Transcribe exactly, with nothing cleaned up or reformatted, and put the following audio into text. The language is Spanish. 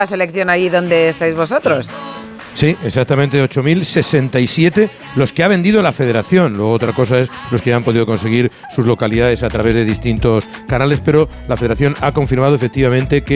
la selección ahí donde estáis vosotros. Sí, exactamente, ocho mil sesenta y siete los que ha vendido la federación. Luego otra cosa es los que han podido conseguir sus localidades a través de distintos canales, pero la federación ha confirmado efectivamente que